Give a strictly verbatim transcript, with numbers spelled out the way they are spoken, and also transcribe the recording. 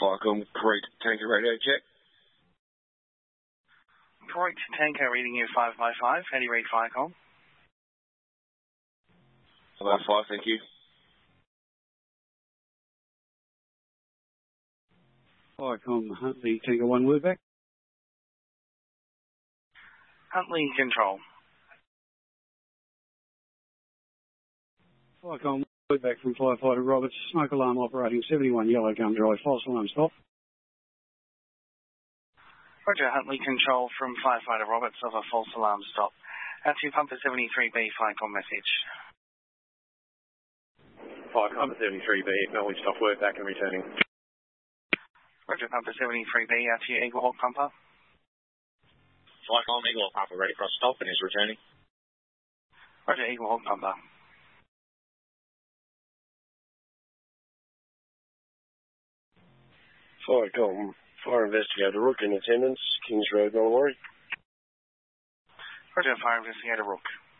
Firecom, Crete Tanker radio check. Crete Tanker reading you five by five. How do you read Firecom? About five, thank you. Firecom, Huntley, Tanker one, word back. Huntley control. Firecom, word back from Firefighter Roberts. Smoke alarm operating seventy-one Yellow Gum Drive. False alarm stop. Roger, Huntley control from Firefighter Roberts of a false alarm stop. Out to Pumper seventy-three B, Firecom message. Firecom seventy-three B, acknowledge stop, word back and returning. Roger, Pumper seventy-three B, out to you, Eagle Hawk Pumper. Firecom, Eagle Hawk Pumper, ready for a stop and is returning. Roger, Eagle Hawk Pumper. Firecom, Fire Investigator Rook in attendance, Kings Road, Nullawarre. Roger, Fire Investigator Rook.